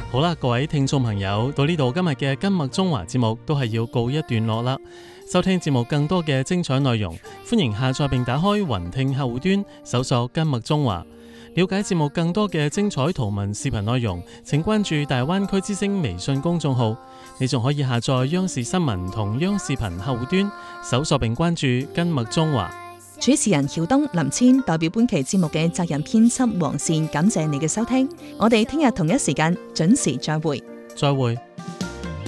好啦，各位聽眾朋友，到呢度今日嘅今麥中華節目都係要告一段落啦。收聽節目更多嘅精彩內容，歡迎下載並打開雲聽客戶端，搜索今麥中華。了解節目更多嘅精彩圖文視頻內容，請關注大灣區之聲微信公眾號。你仲可以下載央視新聞同央視頻客戶端，搜索並關注今麥中華。 主持人曉東、林千代表本期節目嘅責任編輯黃善，感謝你嘅收聽。我哋聽日同一時間準時再會。 再會。